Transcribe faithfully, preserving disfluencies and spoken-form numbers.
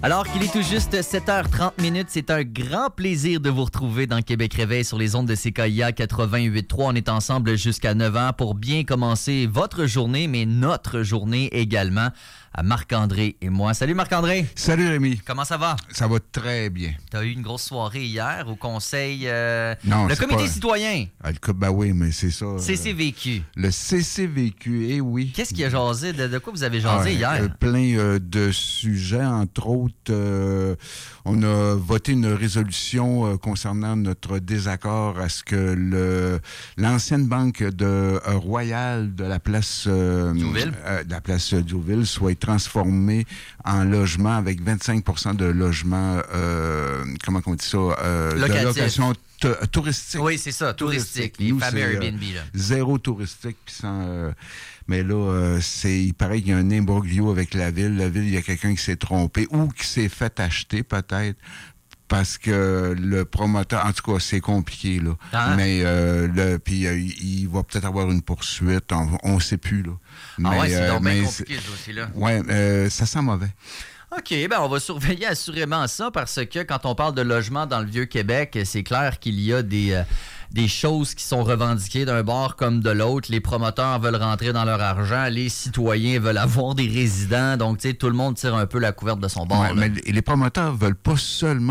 Alors qu'il est tout juste sept heures trente minutes, c'est un grand plaisir de vous retrouver dans Québec Réveil sur les ondes de C K I A quatre-vingt-huit trois. On est ensemble jusqu'à neuf heures pour bien commencer votre journée, mais notre journée également, à Marc-André et moi. Salut Marc-André! Salut Rémi! Comment ça va? Ça va très bien. T'as eu une grosse soirée hier au conseil... Euh, non, le c'est comité pas... citoyen. Ah, le... Ben oui, mais c'est ça. C C V Q. Euh, le C C V Q, eh oui. Qu'est-ce qu'il y a jasé? De, de quoi vous avez jasé ah, hier? Euh, plein euh, de sujets, entre autres. Euh, on a voté une résolution euh, concernant notre désaccord à ce que le l'ancienne banque de euh, Royal de la place euh, Diouville. Euh, de la place Diouville soit transformée en logement avec vingt-cinq pour cent de logements, euh, comment on dit ça, euh, de location t- touristique. Oui, c'est ça, touristique. Les Nous, fameux c'est, Airbnb. Là. Euh, zéro touristique. Puis sans, euh, mais là, euh, c'est, il paraît qu'il y a un imbroglio avec la ville. La ville, il y a quelqu'un qui s'est trompé ou qui s'est fait acheter peut-être. Parce que le promoteur, en tout cas, c'est compliqué, là. Ah. Mais, euh, le, puis, euh, il va peut-être avoir une poursuite, on ne sait plus, là. Mais, ah ouais, c'est euh, donc bien compliqué, ce dossier-là. Oui, euh, ça sent mauvais. OK, ben on va surveiller assurément ça parce que quand on parle de logement dans le Vieux-Québec, c'est clair qu'il y a des, euh, des choses qui sont revendiquées d'un bord comme de l'autre. Les promoteurs veulent rentrer dans leur argent, les citoyens veulent avoir des résidents. Donc, tu sais, tout le monde tire un peu la couverte de son bord. Ouais, mais les promoteurs veulent pas seulement